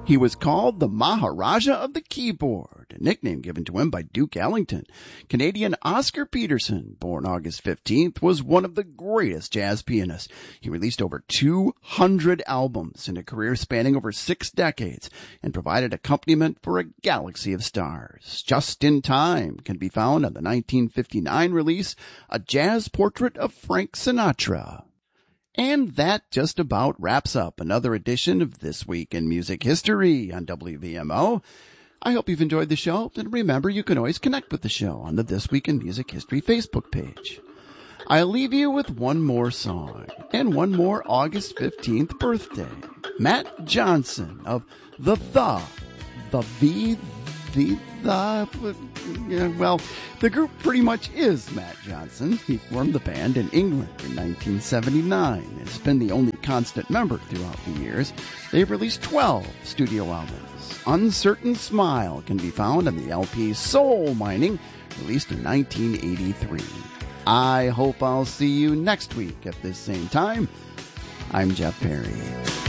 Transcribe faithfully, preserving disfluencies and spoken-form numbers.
He was called the Maharaja of the Keyboard, a nickname given to him by Duke Ellington. Canadian Oscar Peterson, born August fifteenth, was one of the greatest jazz pianists. He released over two hundred albums in a career spanning over six decades and provided accompaniment for a galaxy of stars. Just in Time can be found on the nineteen fifty-nine release, A Jazz Portrait of Frank Sinatra. And that just about wraps up another edition of This Week in Music History on W V M O. I hope you've enjoyed the show, and remember you can always connect with the show on the This Week in Music History Facebook page. I'll leave you with one more song, and one more August fifteenth birthday. Matt Johnson of The The, The V, The, The, yeah, well, the group pretty much is Matt Johnson. He formed the band in England in nineteen seventy-nine and has been the only constant member throughout the years. They've released twelve studio albums. Uncertain Smile can be found on the L P Soul Mining, released in nineteen eighty-three. I hope I'll see you next week at this same time. I'm Jeff Perry.